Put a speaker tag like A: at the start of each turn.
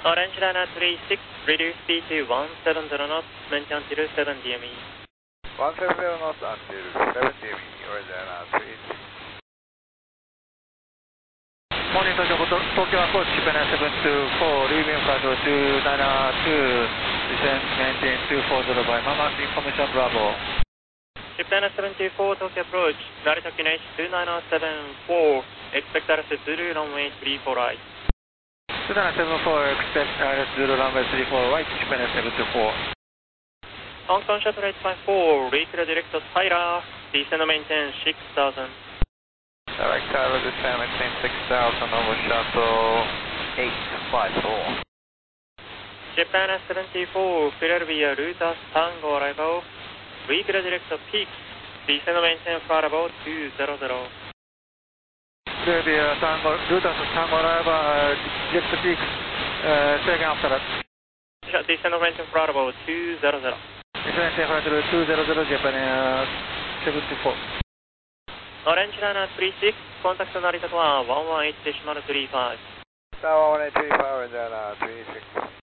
A: Orange Liner 36, reduce speed to 170 knots, maintain until 7 DME.
B: 170 knots until 7 DME, Orange Liner 36.
C: Morning Tokyo, Tokyo approach, Japan 724, leaving flight 292, descend maintain 240 by Mama, information Bravo.
A: Japan 724, Tokyo approach, Narita Kinetic 29074, expect RS Zulu runway 34 right.
C: 2774, expect RS Zulu runway 34 right, Japan 724.
A: Hong Kong Shuttle 854, reach the direct to Tyler, descend maintain 6000.
B: Direct Tyler, descend maintain 6000 over shuttle 854.
A: Japan 74, Philadelphia, Routas Tango arrival, reach the direct to Peaks, descend maintain flight about 200.
C: Philadelphia, Routas Tango arrival, jet to Peaks, taking after that.
A: Descend maintain flight about 200.
C: Descend flight 200, Japan 74.
A: Orange Liner 36, contact Narita Tower 118.35.
B: Tower 11835, Orange Liner 36.